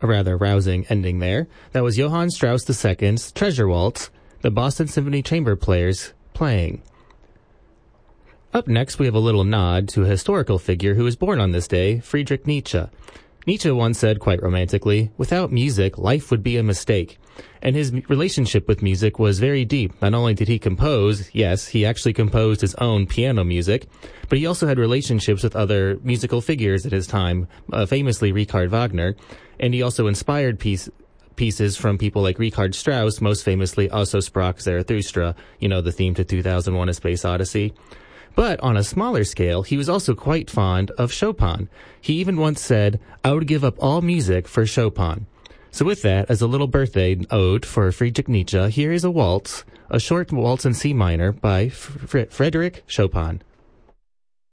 a rather rousing ending there. That was Johann Strauss II's Treasure Waltz, the Boston Symphony Chamber Players playing. Up next, we have a little nod to a historical figure who was born on this day, Friedrich Nietzsche. Nietzsche once said quite romantically, "Without music, life would be a mistake." And his relationship with music was very deep. Not only did he compose, yes, he actually composed his own piano music, but he also had relationships with other musical figures at his time, famously Richard Wagner, and he also inspired pieces from people like Richard Strauss, most famously Also sprach Zarathustra, the theme to 2001: A Space Odyssey. But on a smaller scale, he was also quite fond of Chopin. He even once said, "I would give up all music for Chopin." So with that, as a little birthday ode for Friedrich Nietzsche, here is a waltz, a short waltz in C minor by Frédéric Chopin.